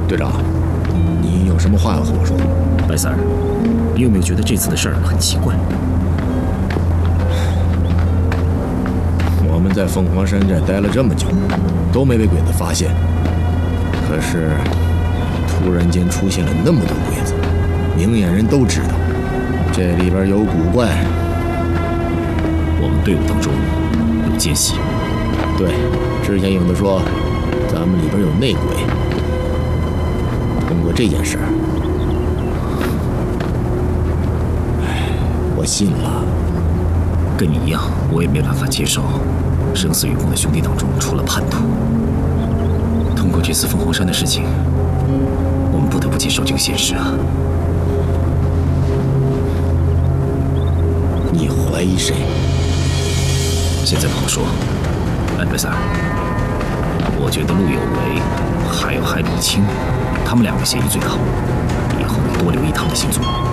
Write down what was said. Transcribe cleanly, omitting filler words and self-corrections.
队长，你有什么话要和我说？ 白三儿，你有没有觉得这次的事儿很奇怪？ 我们在凤凰山寨待了这么久，都没被鬼子发现。可是，突然间出现了那么多鬼子，明眼人都知道，这里边有古怪。 我们队伍当中有奸细。 对，之前影子说，咱们里边有内鬼。通过这件事儿，我信了。 跟你一样，我也没办法接受生死与共的兄弟当中出了叛徒。通过这次凤凰山的事情，我们不得不接受这个现实啊。 你怀疑谁？ 现在不好说。哎，白三儿，我觉得陆有为还有海里清，他们两个嫌疑最大。以后你多留意他们的行踪。